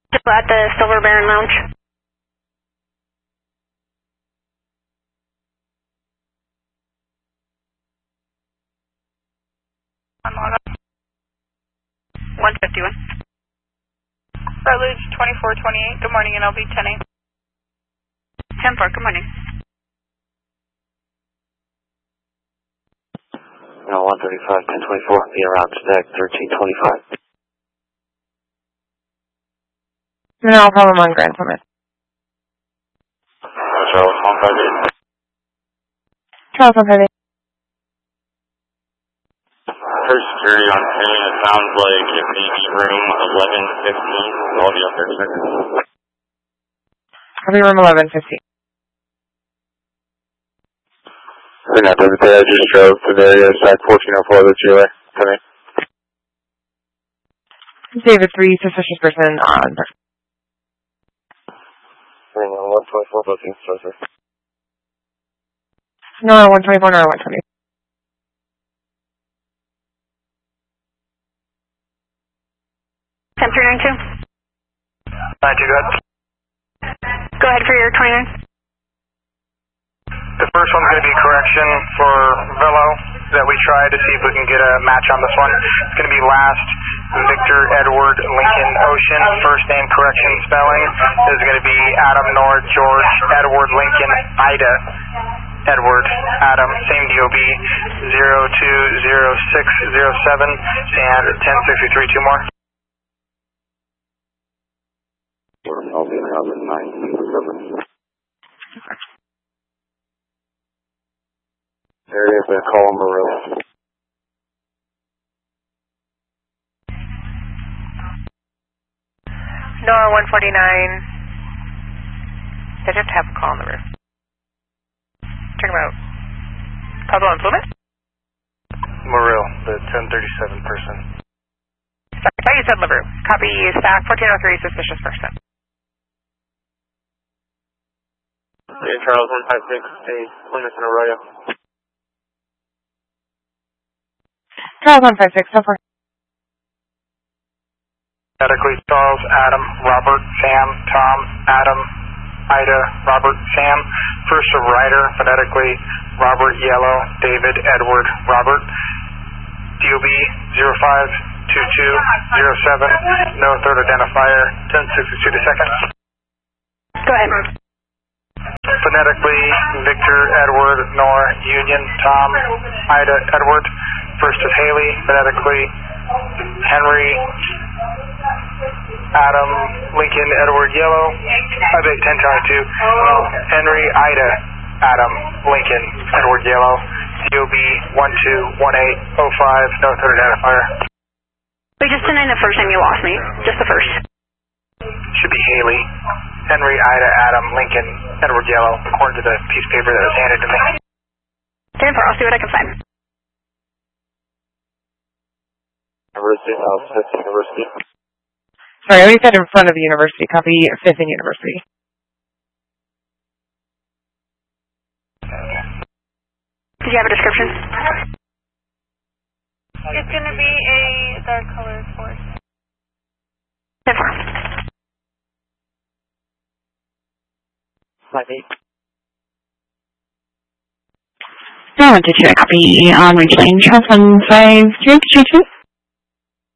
Still at the Silver Baron Lounge. On log on. 151. Rutledge 2428, good morning, and LB 10-8. 10-4, good morning. No, 135, 1024, be around stack 1325. No problem on Grand Summit. Charles 158. Charles 158. First security on scene, it sounds like it may be room 1115. I'll be up there in a second. Copy room 1115. I just drove to the area, stack 1404, that's your way. Come in. David 3, suspicious person on. Ring 124 booking, sir. No, 124, no, 120. Ten 392. 92, go ahead. Go ahead for your 29. The first one's going to be correction for Velo that we tried to see if we can get a match on this one. It's going to be last Victor Edward Lincoln Ocean. First name correction spelling is going to be Adam Nord George Edward Lincoln Ida Edward Adam, same DOB 020607 and 1063, two more. I'll be around 967. Area of the Colorado. NOAA 149. They just have a call on the roof. Talking about Pablo and Flumet? Morrill, the 1037 person. Sorry, I thought you said LaRue. Copy stack 1403, suspicious person. Yeah, Charles 156, hey, Plymouth and Arroyo. Charles 156, so far. Medically, Charles, Adam, Robert, Sam, Tom, Adam, Ida, Robert, Sam. First of Ryder, phonetically, Robert, Yellow, David, Edward, Robert. DOB 052207, no third identifier, 1062 to second. Go ahead. Phonetically, Victor, Edward, Nor, Union, Tom, Ida, Edward. First is Haley, phonetically, Henry, Adam, Lincoln, Edward, Yellow. I beg 1022. Henry, Ida, Adam, Lincoln, Edward, Yellow. DOB 121805, no third identifier. Wait, just denying the first time you lost me. Just the first. Should be Haley, Henry, Ida, Adam, Lincoln, Edward, Yellow, according to the piece of paper that was handed to me. 10-4, I'll see what I can find. University, Fifth University. Sorry, I already said in front of the university. Copy 5th and University. Did you have a description? It's going to be a dark colored force. 10-4. 58. I want to check the Ridge Lane, Charles 15322.